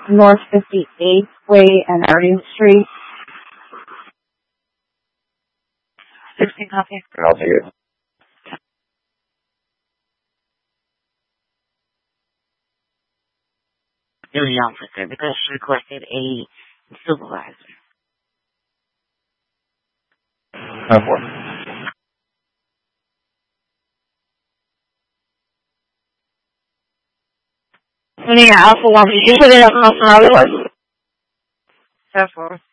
North 58th Way and Harding Street. 16 copy. I'll take it. Duty officer, because she requested a supervisor. 4. Yeah, Alpha 1, did you put it up on my list? 10-4.